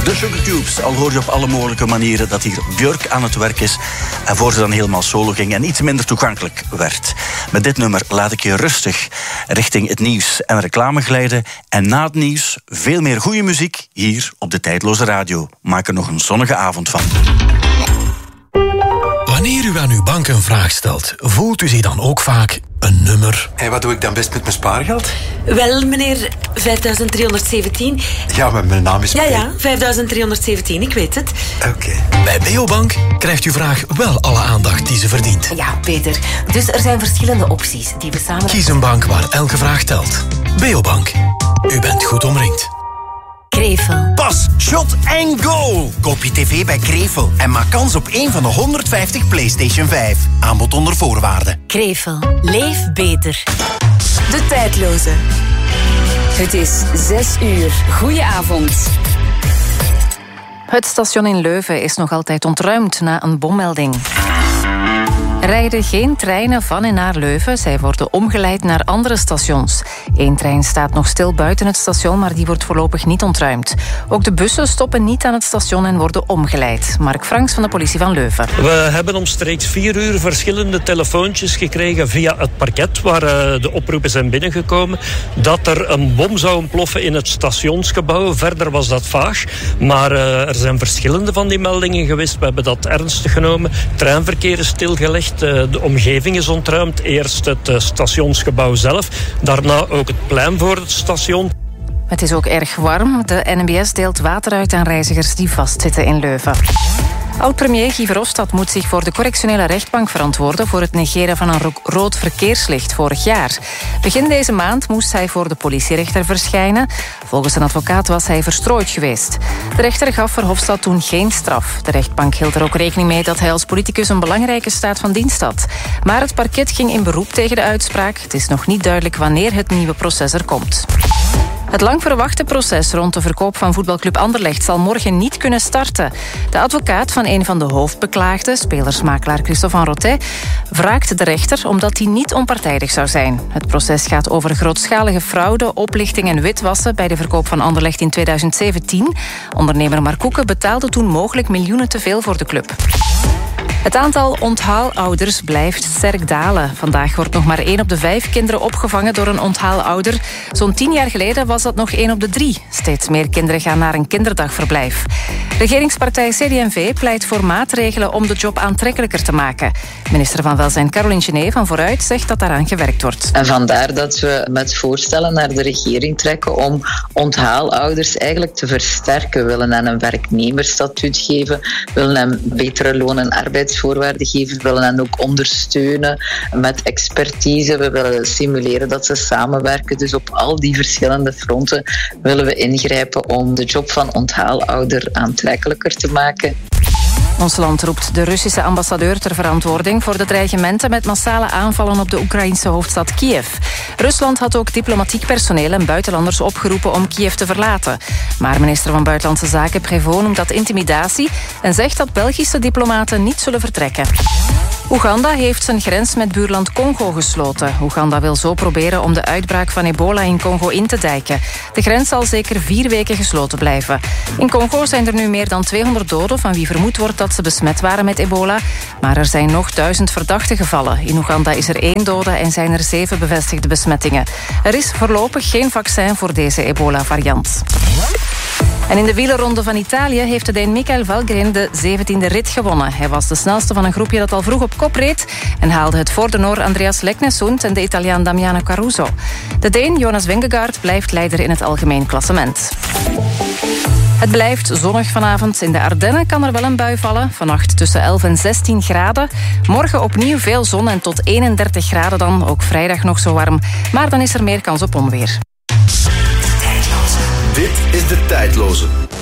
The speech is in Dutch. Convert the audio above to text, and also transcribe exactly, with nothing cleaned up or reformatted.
De Sugar Cubes, al hoor je op alle mogelijke manieren dat hier Björk aan het werk is en voor ze dan helemaal solo ging en iets minder toegankelijk werd. Met dit nummer laat ik je rustig richting het nieuws en reclame glijden en na het nieuws veel meer goede muziek hier op de Tijdloze Radio. Maak er nog een zonnige avond van. Wanneer u aan uw bank een vraag stelt, voelt u zich dan ook vaak een nummer? En wat doe ik dan best met mijn spaargeld? Wel, meneer, vijfduizend driehonderdzeventien. Ja, maar mijn naam is... Ja, ja, vijfduizend driehonderdzeventien, ik weet het. Oké. Okay. Bij Beobank krijgt uw vraag wel alle aandacht die ze verdient. Ja, Peter. Dus er zijn verschillende opties die we samen... Kies een bank waar elke vraag telt. Beobank. U bent goed omringd. Krevel. Pas, shot en go! Koop je tv bij Krevel en maak kans op één van de honderdvijftig PlayStation vijf. Aanbod onder voorwaarden. Krevel. Leef beter. De Tijdloze. Het is zes uur. Goedenavond. Het station in Leuven is nog altijd ontruimd na een bommelding. Er rijden geen treinen van en naar Leuven. Zij worden omgeleid naar andere stations. Eén trein staat nog stil buiten het station, maar die wordt voorlopig niet ontruimd. Ook de bussen stoppen niet aan het station en worden omgeleid. Mark Franks van de politie van Leuven. We hebben omstreeks vier uur verschillende telefoontjes gekregen via het parket waar uh, de oproepen zijn binnengekomen dat er een bom zou ontploffen in het stationsgebouw. Verder was dat vaag, maar uh, er zijn verschillende van die meldingen geweest. We hebben dat ernstig genomen. Treinverkeer is stilgelegd. De omgeving is ontruimd. Eerst het stationsgebouw zelf, daarna ook het plein voor het station. Het is ook erg warm. De N M B S deelt water uit aan reizigers die vastzitten in Leuven. Oud-premier Guy Verhofstadt moet zich voor de correctionele rechtbank verantwoorden voor het negeren van een ro- rood verkeerslicht vorig jaar. Begin deze maand moest hij voor de politierechter verschijnen. Volgens een advocaat was hij verstrooid geweest. De rechter gaf Verhofstadt toen geen straf. De rechtbank hield er ook rekening mee dat hij als politicus een belangrijke staat van dienst had. Maar het parket ging in beroep tegen de uitspraak. Het is nog niet duidelijk wanneer het nieuwe proces er komt. Het lang verwachte proces rond de verkoop van voetbalclub Anderlecht zal morgen niet kunnen starten. De advocaat van een van de hoofdbeklaagden, spelersmakelaar Christophe Van Rotet, wraakt de rechter omdat hij niet onpartijdig zou zijn. Het proces gaat over grootschalige fraude, oplichting en witwassen bij de verkoop van Anderlecht in tweeduizend zeventien. Ondernemer Mark Koeken betaalde toen mogelijk miljoenen te veel voor de club. Het aantal onthaalouders blijft sterk dalen. Vandaag wordt nog maar één op de vijf kinderen opgevangen door een onthaalouder. Zo'n tien jaar geleden was dat nog één op de drie. Steeds meer kinderen gaan naar een kinderdagverblijf. Regeringspartij C D en V pleit voor maatregelen om de job aantrekkelijker te maken. Minister van Welzijn Caroline Genet van Vooruit zegt dat daaraan gewerkt wordt. En vandaar dat we met voorstellen naar de regering trekken om onthaalouders eigenlijk te versterken. We willen hen een werknemersstatuut geven, willen hen betere loon- en arbeidsvoorwaarden geven, willen hen ook ondersteunen met expertise. We willen simuleren dat ze samenwerken. Dus op al die verschillende fronten willen we ingrijpen om de job van onthaalouder aantrekkelijker te maken. Ons land roept de Russische ambassadeur ter verantwoording voor de dreigementen met massale aanvallen op de Oekraïnse hoofdstad Kiev. Rusland had ook diplomatiek personeel en buitenlanders opgeroepen om Kiev te verlaten. Maar minister van Buitenlandse Zaken Prévost noemt dat intimidatie en zegt dat Belgische diplomaten niet zullen vertrekken. Oeganda heeft zijn grens met buurland Congo gesloten. Oeganda wil zo proberen om de uitbraak van ebola in Congo in te dijken. De grens zal zeker vier weken gesloten blijven. In Congo zijn er nu meer dan tweehonderd doden van wie vermoed wordt dat ze besmet waren met ebola. Maar er zijn nog duizend verdachte gevallen. In Oeganda is er één dode en zijn er zeven bevestigde besmettingen. Er is voorlopig geen vaccin voor deze ebola-variant. En in de wielerronde van Italië heeft de Deen Michael Valgren de zeventiende rit gewonnen. Hij was de snelste van een groepje dat al vroeg op kop reed en haalde het voor de Noor Andreas Leknesund en de Italiaan Damiano Caruso. De Deen Jonas Vingegaard blijft leider in het algemeen klassement. Het blijft zonnig vanavond. In de Ardennen kan er wel een bui vallen. Vannacht tussen elf en zestien graden. Morgen opnieuw veel zon en tot eenendertig graden dan. Ook vrijdag nog zo warm. Maar dan is er meer kans op onweer. Dit is De Tijdloze.